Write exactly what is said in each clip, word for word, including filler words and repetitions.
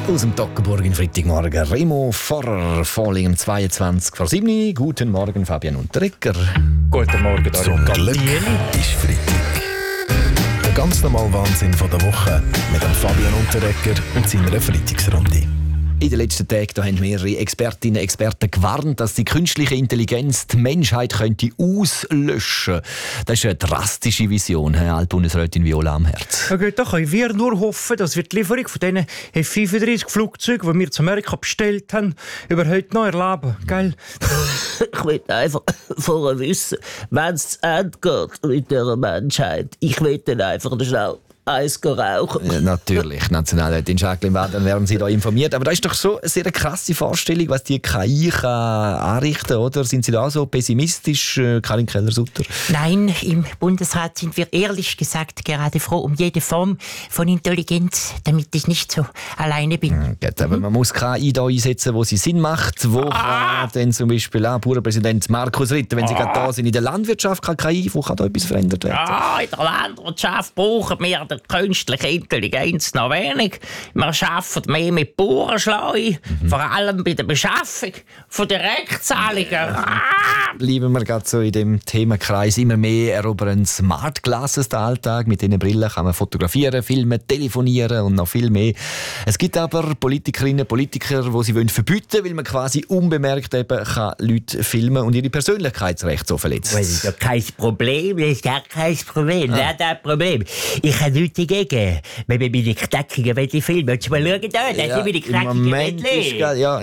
Aus dem Toggenburg in Freitagmorgen. Remo Forrer, Falling um zweiundzwanzig vor sieben. Guten Morgen, Fabian Unterrecker. Guten Morgen, Zum Glück ist Freitag. Der ganz normale Wahnsinn von der Woche mit dem Fabian Unterrecker und seiner Freitagsrunde. In den letzten Tagen da haben mehrere Expertinnen und Experten gewarnt, dass die künstliche Intelligenz die Menschheit könnte auslöschen. Das ist eine drastische Vision, Herr Altbundesrätin Viola Amherd. Ja gut, da können wir nur hoffen, dass wir die Lieferung von diesen F fünfunddreißig Flugzeugen, die wir zu Amerika bestellt haben, über heute noch erleben. Gell? Ich will einfach vorher wissen, wenn es zu Ende geht mit dieser Menschheit. Ich will dann einfach schnell eins rauchen. Ja, natürlich, Nationalrätin Jacqueline Waden werden Sie da informiert. Aber das ist doch so eine sehr krasse Vorstellung, was die K I kann anrichten kann, oder? Sind Sie da so pessimistisch, Karin Keller-Sutter? Nein, im Bundesrat sind wir ehrlich gesagt gerade froh um jede Form von Intelligenz, damit ich nicht so alleine bin. Ja, gut, aber man muss K I da einsetzen, wo sie Sinn macht. Wo ah. kann denn zum Beispiel ah, Bauernpräsident Markus Ritter, wenn Sie ah. gerade da sind, in der Landwirtschaft kann K I, wo kann da etwas verändert werden? Ja, in der Landwirtschaft brauchen wir die künstliche Intelligenz noch wenig. Wir arbeiten mehr mit Bauernschleue, mhm. vor allem bei der Beschaffung von Direktzahlungen. Ah. Bleiben wir gerade so in dem Themenkreis. Immer mehr erobern Smart Glasses den Alltag. Mit diesen Brillen kann man fotografieren, filmen, telefonieren und noch viel mehr. Es gibt aber Politikerinnen und Politiker, die sie verbieten wollen, weil man quasi unbemerkt eben kann Leute filmen und ihre Persönlichkeitsrechte so verletzt. Das ist ja kein Problem, das ist gar kein Problem. Ah. Das ist Problem. Ich habe nichts dagegen, wenn wir meine knackigen filmen. Willst du mal schauen da? Das ja, sind meine knackigen Wettli. Ja,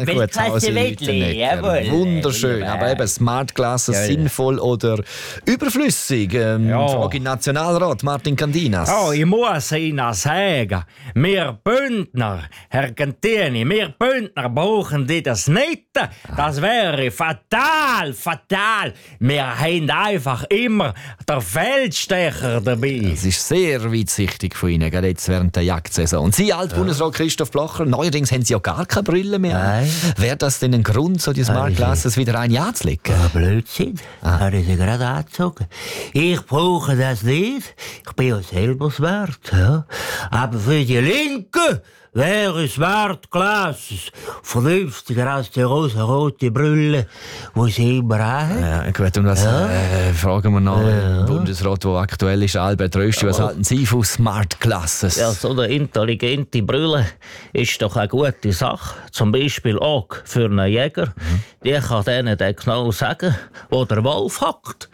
gut, Jawohl. Wunderschön, ja, aber eben Smart Glasses, ja, ja. sinnvoll oder überflüssig? Ähm, ja. Frage im Nationalrat, Martin Candinas. Oh, ich muss Ihnen sagen, wir Bündner, Herr Cantini, wir Bündner brauchen die das nicht. Das wäre fatal, fatal. Wir haben einfach immer den Feldstecher dabei. Das ist sehr weitsichtig von Ihnen, gerade jetzt während der Jagdsaison. Und Sie, Altbundesrat ja. Christoph Blocher, neuerdings haben Sie ja gar keine Brille mehr. Nein. Wäre das denn ein Grund, so die Smart Glasses wieder ein Jahr zu legen? Ja, Blödsinn. Ah. Habe ich sie gerade angezogen. Ich brauche das nicht. Ich bin ja selber smart. Ja. Aber für die Linken wäre Smart Glasses vernünftiger als die rosa-rote Brille, die sie immer haben. Ja, gut, und was ja. äh, fragen wir noch ja. den Bundesrat, der aktuell ist, Albert Rösti, was halten Sie von Smart Glasses? Ja, so eine intelligente Brille ist doch eine gute Sache. Zum Beispiel auch für einen Jäger. Mhm. Der kann denen dann genau sagen, wo der Wolf hockt.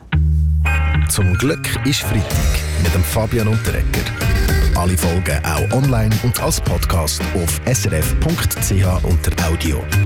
Zum Glück ist Freitag mit dem Fabian Unterrecker. Alle Folgen auch online und als Podcast auf s r f punkt c h unter Audio.